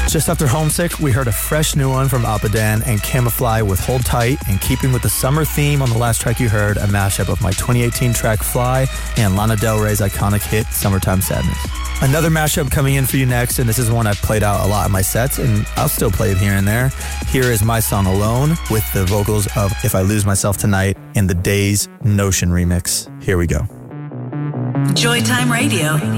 Just after Homesick, we heard a fresh new one from Apadan and Camouflage with Hold Tight, and keeping with the summer theme on the last track you heard, a mashup of my 2018 track Fly and Lana Del Rey's iconic hit Summertime Sadness. Another mashup coming in for you next, and this is one I've played out a lot in my sets, and I'll still play it here and there. Here is my song Alone with the vocals of If I Lose Myself Tonight in the Days Notion remix. Here we go. Joytime Radio.